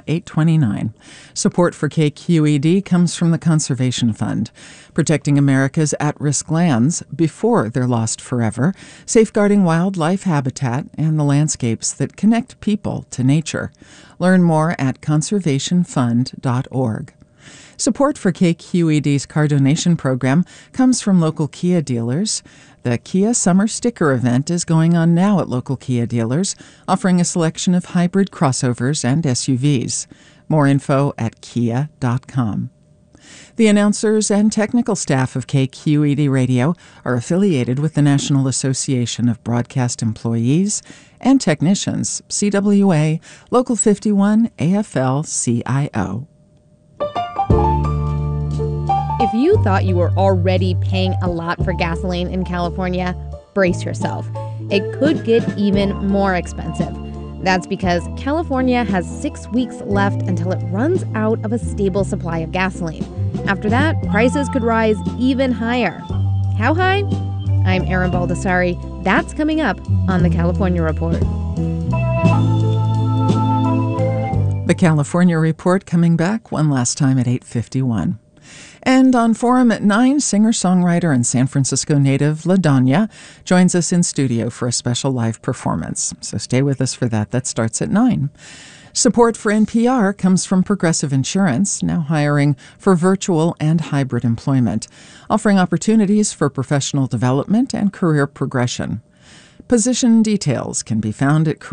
829. Support for KQED comes from the Conservation Fund, protecting America's at-risk lands before they're lost forever, safeguarding wildlife habitat and the landscapes that connect people to nature. Learn more at conservationfund.org. Support for KQED's car donation program comes from local Kia dealers. The Kia Summer Sticker event is going on now at local Kia dealers, offering a selection of hybrid crossovers and SUVs. More info at kia.com. The announcers and technical staff of KQED Radio are affiliated with the National Association of Broadcast Employees and Technicians, CWA, Local 51, AFL-CIO. If you thought you were already paying a lot for gasoline in California, brace yourself. It could get even more expensive. That's because California has 6 weeks left until it runs out of a stable supply of gasoline. After that, prices could rise even higher. How high? I'm Erin Baldessari. That's coming up on the California Report. The California Report coming back one last time at 8:51. And on Forum at 9, singer-songwriter and San Francisco native LaDonya joins us in studio for a special live performance. So stay with us for that. That starts at 9. Support for NPR comes from Progressive Insurance, now hiring for virtual and hybrid employment, offering opportunities for professional development and career progression. Position details can be found at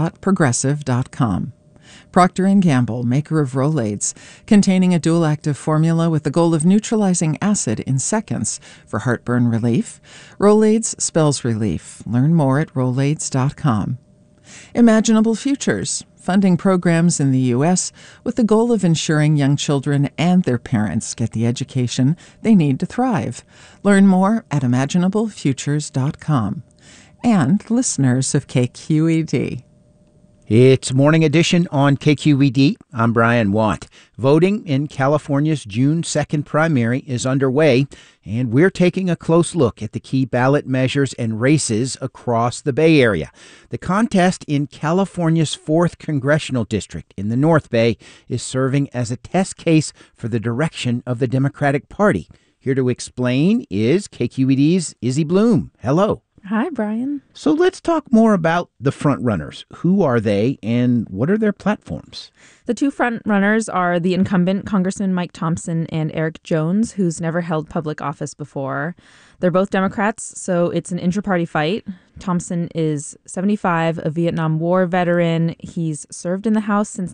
careers.progressive.com. Procter & Gamble, maker of Rolaids, containing a dual-active formula with the goal of neutralizing acid in seconds for heartburn relief. Rolaids spells relief. Learn more at Rolaids.com. Imaginable Futures, funding programs in the U.S. with the goal of ensuring young children and their parents get the education they need to thrive. Learn more at imaginablefutures.com. And listeners of KQED. It's Morning Edition on KQED. I'm Brian Watt. Voting in California's June 2nd primary is underway, and we're taking a close look at the key ballot measures and races across the Bay Area. The contest in California's 4th Congressional District in the North Bay is serving as a test case for the direction of the Democratic Party. Here to explain is KQED's Izzy Bloom. Hello. Hi, Brian. So let's talk more about the front runners. Who are they and what are their platforms? The two front runners are the incumbent Congressman Mike Thompson and Eric Jones, who's never held public office before. They're both Democrats, so it's an intra-party fight. Thompson is 75, a Vietnam War veteran. He's served in the House since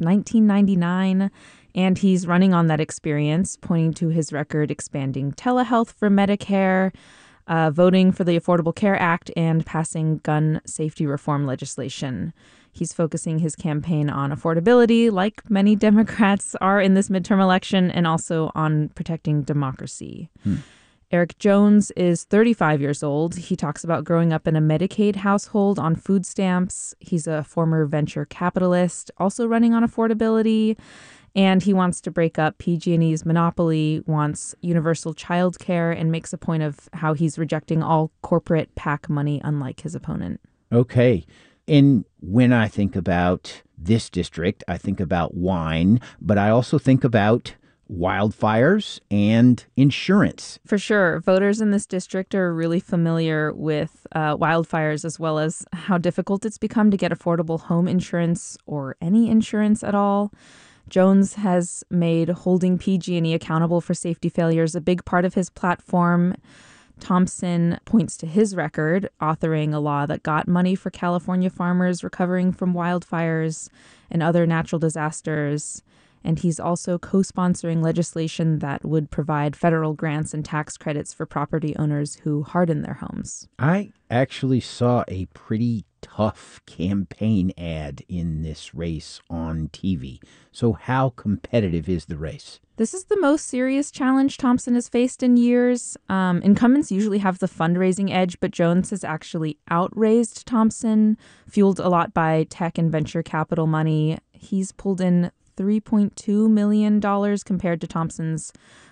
1999, and he's running on that experience, pointing to his record expanding telehealth for Medicare, voting for the Affordable Care Act, and passing gun safety reform legislation. He's focusing his campaign on affordability, like many Democrats are in this midterm election, and also on protecting democracy. Eric Jones is 35 years old. He talks about growing up in a Medicaid household on food stamps. He's a former venture capitalist, also running on affordability. And he wants to break up PG&E's monopoly, wants universal child care, and makes a point of how he's rejecting all corporate PAC money, unlike his opponent. Okay. And when I think about this district, I think about wine, but I also think about wildfires and insurance. For sure. Voters in this district are really familiar with wildfires, as well as how difficult it's become to get affordable home insurance or any insurance at all. Jones has made holding PG&E accountable for safety failures a big part of his platform. Thompson points to his record, authoring a law that got money for California farmers recovering from wildfires and other natural disasters. And he's also co-sponsoring legislation that would provide federal grants and tax credits for property owners who harden their homes. I actually saw a pretty tough campaign ad in this race on TV. So how competitive is the race? This is the most serious challenge Thompson has faced in years. Incumbents usually have the fundraising edge, but Jones has actually outraised Thompson, fueled a lot by tech and venture capital money. He's pulled in $3.2 million compared to Thompson's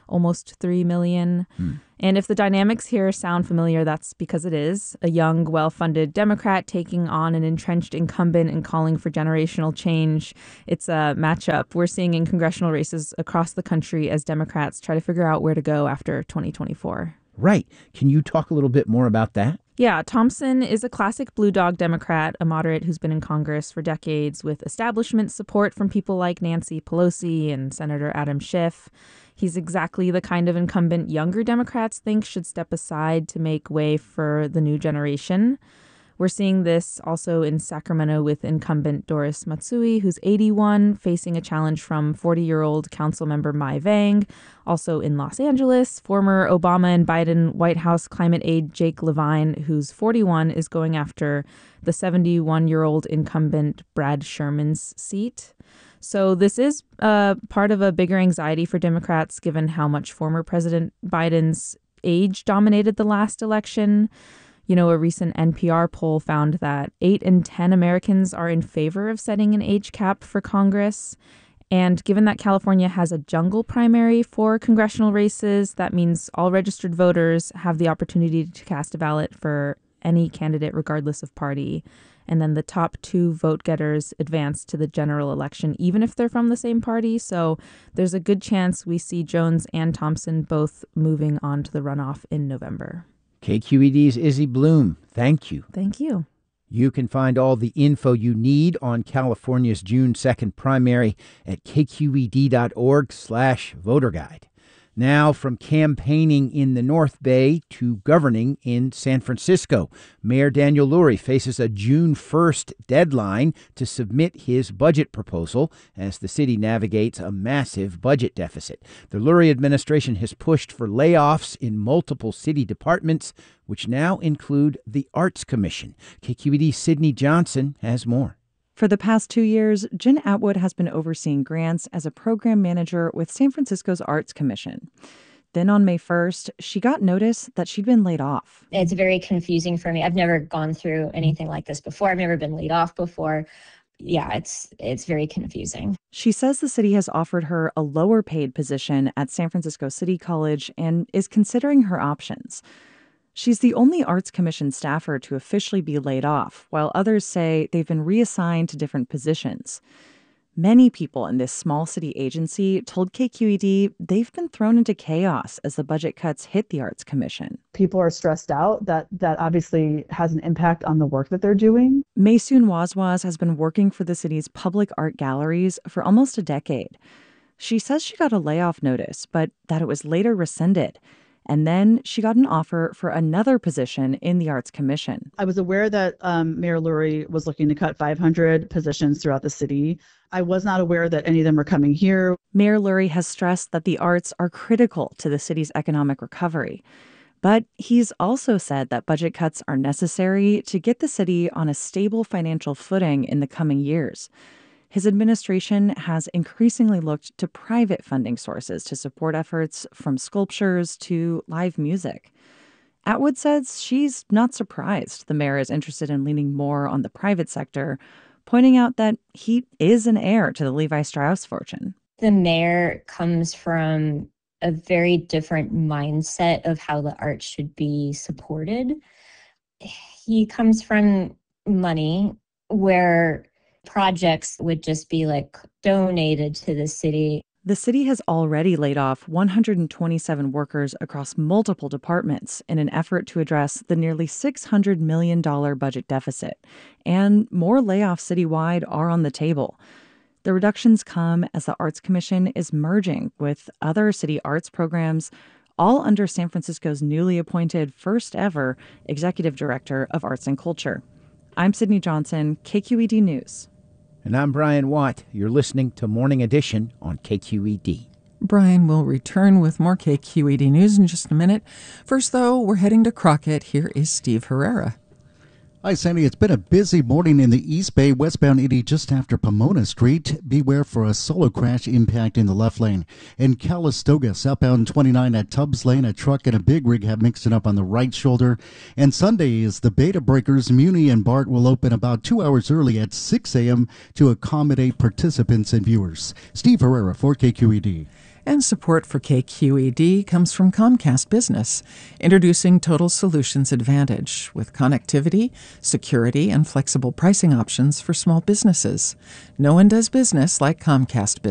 almost 3 million. And if the dynamics here sound familiar, that's because it is. A young, well-funded Democrat taking on an entrenched incumbent and calling for generational change. It's a matchup we're seeing in congressional races across the country as Democrats try to figure out where to go after 2024. Right. Can you talk a little bit more about that? Yeah, Thompson is a classic blue dog Democrat, a moderate who's been in Congress for decades with establishment support from people like Nancy Pelosi and Senator Adam Schiff. He's exactly the kind of incumbent younger Democrats think should step aside to make way for the new generation. We're seeing this also in Sacramento with incumbent Doris Matsui, who's 81, facing a challenge from 40-year-old Councilmember Mai Vang. Also in Los Angeles, former Obama and Biden White House climate aide Jake Levine, who's 41, is going after the 71-year-old incumbent Brad Sherman's seat. So this is part of a bigger anxiety for Democrats, given how much former President Biden's age dominated the last election. You know, a recent NPR poll found that 8 in 10 Americans are in favor of setting an age cap for Congress. And given that California has a jungle primary for congressional races, that means all registered voters have the opportunity to cast a ballot for any candidate regardless of party. And then the top 2 vote getters advance to the general election, even if they're from the same party. So there's a good chance we see Jones and Thompson both moving on to the runoff in November. KQED's Izzy Bloom, thank you. Thank you. You can find all the info you need on California's June 2nd primary at kqed.org/voter guide. Now, from campaigning in the North Bay to governing in San Francisco, Mayor Daniel Lurie faces a June 1st deadline to submit his budget proposal as the city navigates a massive budget deficit. The Lurie administration has pushed for layoffs in multiple city departments, which now include the Arts Commission. KQED's Sydney Johnson has more. For the past 2 years, Jen Atwood has been overseeing grants as a program manager with San Francisco's Arts Commission. Then on May 1st, she got notice that she'd been laid off. It's very confusing for me. I've never gone through anything like this before. I've never been laid off before. Yeah, it's very confusing. She says the city has offered her a lower paid position at San Francisco City College and is considering her options. She's the only Arts Commission staffer to officially be laid off, while others say they've been reassigned to different positions. Many people in this small city agency told KQED they've been thrown into chaos as the budget cuts hit the Arts Commission. People are stressed out. That obviously has an impact on the work that they're doing. Maysoon Wazwaz has been working for the city's public art galleries for almost a decade. She says she got a layoff notice, but that it was later rescinded. And then she got an offer for another position in the Arts Commission. I was aware that Mayor Lurie was looking to cut 500 positions throughout the city. I was not aware that any of them were coming here. Mayor Lurie has stressed that the arts are critical to the city's economic recovery. But he's also said that budget cuts are necessary to get the city on a stable financial footing in the coming years. His administration has increasingly looked to private funding sources to support efforts from sculptures to live music. Atwood says she's not surprised the mayor is interested in leaning more on the private sector, pointing out that he is an heir to the Levi Strauss fortune. The mayor comes from a very different mindset of how the arts should be supported. He comes from money where projects would just be like donated to the city. The city has already laid off 127 workers across multiple departments in an effort to address the nearly $600 million budget deficit. And more layoffs citywide are on the table. The reductions come as the Arts Commission is merging with other city arts programs, all under San Francisco's newly appointed first ever executive director of arts and culture. I'm Sydney Johnson, KQED News. And I'm Brian Watt. You're listening to Morning Edition on KQED. Brian will return with more KQED news in just a minute. First, though, we're heading to Crockett. Here is Steve Herrera. Hi, Sandy. It's been a busy morning in the East Bay, westbound 80 just after Pomona Street. Beware for a solo crash impact in the left lane. In Calistoga, southbound 29 at Tubbs Lane, a truck and a big rig have mixed it up on the right shoulder. And Sunday is the Beta Breakers. Muni and BART will open about 2 hours early at 6 a.m. to accommodate participants and viewers. Steve Herrera for KQED. And support for KQED comes from Comcast Business, introducing Total Solutions Advantage with connectivity, security, and flexible pricing options for small businesses. No one does business like Comcast Business.